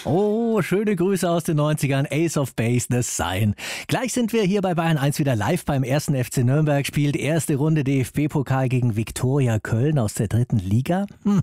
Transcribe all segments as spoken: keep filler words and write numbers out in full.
Oh, schöne Grüße aus den neunzigern. Ace of Base, The Sign. Gleich sind wir hier bei Bayern eins wieder live beim ersten F C Nürnberg. Spielt erste Runde D F B-Pokal gegen Viktoria Köln aus der dritten Liga.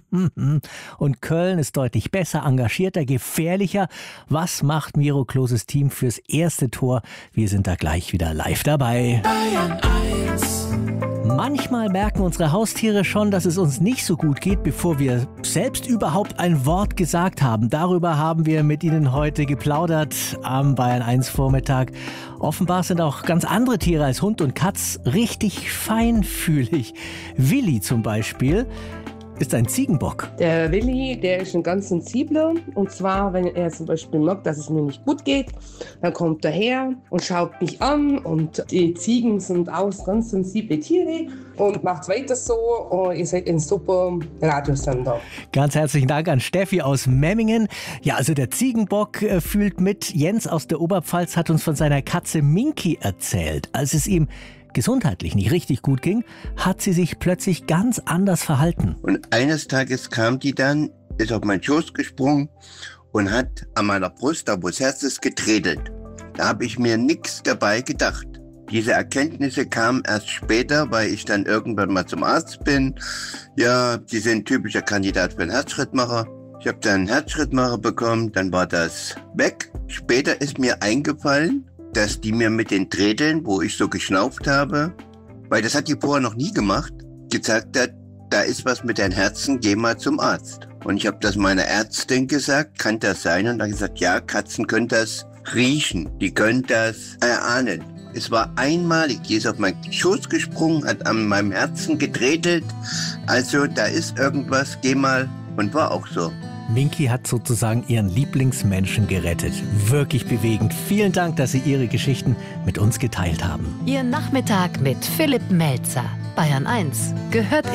Und Köln ist deutlich besser, engagierter, gefährlicher. Was macht Miro Kloses Team fürs erste Tor? Wir sind da gleich wieder live dabei. Bayern eins. Manchmal merken unsere Haustiere schon, dass es uns nicht so gut geht, bevor wir selbst überhaupt ein Wort gesagt haben. Darüber haben wir mit Ihnen heute geplaudert am Bayern eins Vormittag. Offenbar sind auch ganz andere Tiere als Hund und Katz richtig feinfühlig. Willi zum Beispiel ist ein Ziegenbock. Der Willi, der ist ein ganz sensibler. Und zwar, wenn er zum Beispiel merkt, dass es mir nicht gut geht, dann kommt er her und schaut mich an. Und die Ziegen sind auch ganz sensible Tiere. Und macht weiter so. Und ihr seid ein super Radiosender. Ganz herzlichen Dank an Steffi aus Memmingen. Ja, also der Ziegenbock äh, fühlt mit. Jens aus der Oberpfalz hat uns von seiner Katze Minky erzählt. Als es ihm gesundheitlich nicht richtig gut ging, hat sie sich plötzlich ganz anders verhalten. Und eines Tages kam die dann, ist auf meinen Schoß gesprungen und hat an meiner Brust, da wo das Herz ist, getredelt. Da habe ich mir nichts dabei gedacht. Diese Erkenntnisse kamen erst später, weil ich dann irgendwann mal zum Arzt bin. Ja, die sind ein typischer Kandidat für einen Herzschrittmacher. Ich habe dann einen Herzschrittmacher bekommen, dann war das weg. Später ist mir eingefallen, dass die mir mit den Tredeln, wo ich so geschnauft habe, weil das hat die vorher noch nie gemacht, gesagt hat, da ist was mit deinem Herzen, geh mal zum Arzt. Und ich habe das meiner Ärztin gesagt, kann das sein? Und dann gesagt, ja, Katzen können das riechen, die können das erahnen. Es war einmalig, die ist auf meinen Schoß gesprungen, hat an meinem Herzen getretelt, also da ist irgendwas, geh mal, und war auch so. Minky hat sozusagen ihren Lieblingsmenschen gerettet. Wirklich bewegend. Vielen Dank, dass Sie Ihre Geschichten mit uns geteilt haben. Ihr Nachmittag mit Philipp Melzer. Bayern eins gehört